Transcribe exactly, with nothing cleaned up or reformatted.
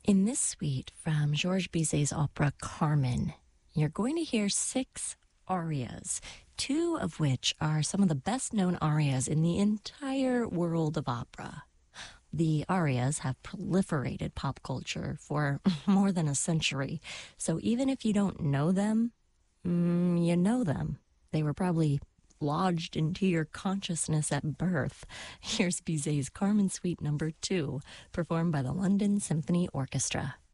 In this suite from Georges Bizet's opera Carmen, you're going to hear six arias, two of which are some of the best known arias in the entire world of opera. The arias have proliferated pop culture for more than a century, so even if you don't know them, mm, you know them. They were probably lodged into your consciousness at birth. Here's Bizet's Carmen Suite number two, performed by the London Symphony Orchestra.